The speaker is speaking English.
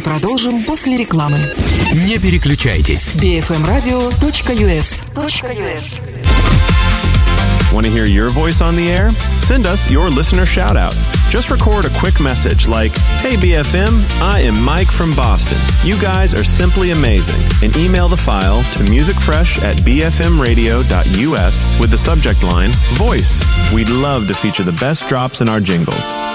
Продолжим после рекламы. Не переключайтесь. bfmradio.us. Want to hear your voice on the air? Send us your listener shout-out. Just record a quick message like, "Hey BFM, I am Mike from Boston. You guys are simply amazing." And email the file to musicfresh@bfmradio.us with the subject line, Voice. We'd love to feature the best drops in our jingles.